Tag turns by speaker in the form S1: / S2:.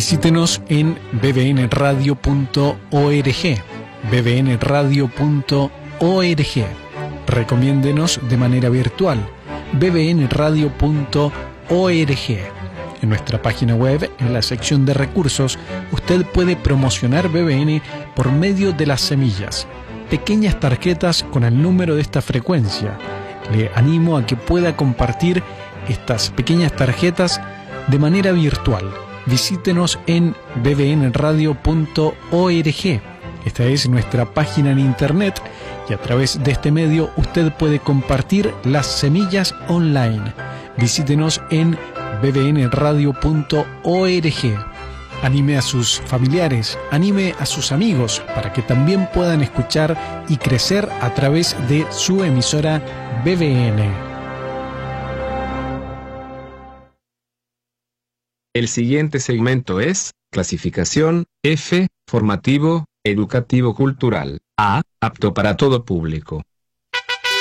S1: Visítenos en bbnradio.org, bbnradio.org. Recomiéndenos de manera virtual, bbnradio.org. En nuestra página web, en la sección de recursos, usted puede promocionar BBN por medio de las semillas, pequeñas tarjetas con el número de esta frecuencia. Le animo a que pueda compartir estas pequeñas tarjetas de manera virtual. Visítenos en bbnradio.org. Esta es nuestra página en internet y a través de este medio usted puede compartir las semillas online. Visítenos en bbnradio.org. Anime a sus familiares, anime a sus amigos para que también puedan escuchar y crecer a través de su emisora BBN.
S2: El siguiente segmento es clasificación F, formativo, educativo cultural. A, apto para todo público.